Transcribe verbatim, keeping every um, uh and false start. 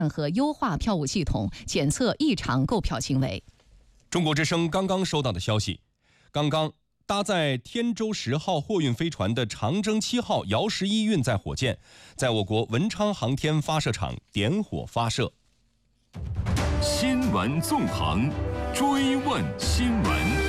和优化票务系统，检测异常购票行为。 中国之声刚刚收到的消息，刚刚搭载天舟十号货运飞船的长征七号遥十一运载火箭，在我国文昌航天发射场点火发射。 新闻纵横，追问新闻。